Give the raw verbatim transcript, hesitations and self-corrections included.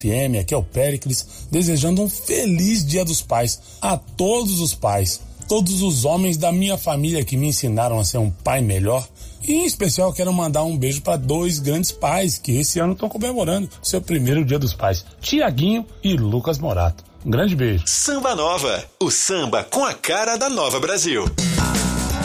F M, aqui é o Péricles, desejando um feliz Dia dos Pais a todos os pais, todos os homens da minha família que me ensinaram a ser um pai melhor. E em especial quero mandar um beijo para dois grandes pais que esse ano estão comemorando o seu primeiro Dia dos Pais, Tiaguinho e Lucas Morato. Um grande beijo. Samba Nova, o samba com a cara da Nova Brasil.